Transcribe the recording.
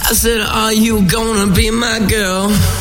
I said, are you gonna be my girl?